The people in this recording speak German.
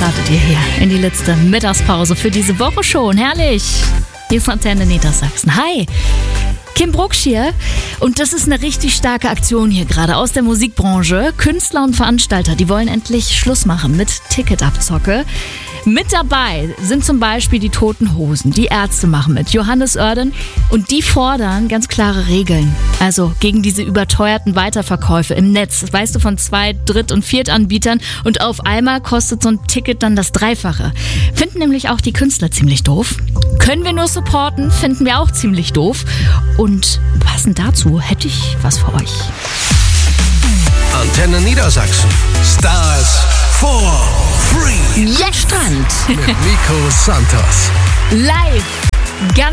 startet ihr hier in die letzte Mittagspause für diese Woche schon. Herrlich. Hier ist Antenne Niedersachsen. Hi. Kim Brucksch hier und das ist eine richtig starke Aktion hier gerade aus der Musikbranche. Künstler und Veranstalter, die wollen endlich Schluss machen mit Ticketabzocke. Mit dabei sind zum Beispiel die Toten Hosen, die Ärzte machen mit, Johannes Oerden und die fordern ganz klare Regeln. Also gegen diese überteuerten Weiterverkäufe im Netz, weißt du, von 2-, Dritt- und Viertanbietern und auf einmal kostet so ein Ticket dann das Dreifache. Finden nämlich auch die Künstler ziemlich doof. Können wir nur supporten, finden wir auch ziemlich doof. Und passend dazu hätte ich was für euch. Antenne Niedersachsen. Stars for free. Yes, Strand. Mit Nico Santos. Live. Ganz